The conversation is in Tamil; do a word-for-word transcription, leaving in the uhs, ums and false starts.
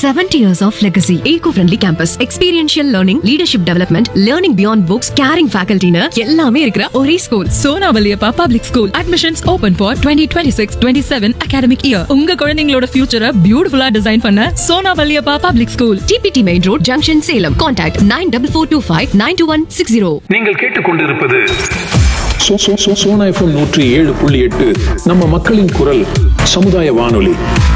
seventy years of legacy. Eco-friendly campus, experiential learning, leadership development, learning beyond books, caring faculty னு எல்லாமே இருக்கிற ஒரே school. Sona Valliappa public school. Admissions open for twenty twenty-six twenty-seven academic year. உங்க குழந்தைகளோட ஃபியூச்சரை பியூட்டிஃபுல்லா டிசைன் பண்ண Sona Valliappa public school. T P T Main Road, Junction, Salem. Contact nine four four two five nine two one six zero. நீங்கள் கேட்டுக்கொண்டிருப்பது சோனா எஃப்எம் நூற்றி ஏழு புள்ளி எட்டு நம்ம மக்களின் குரல் சமுதாய வானொலி.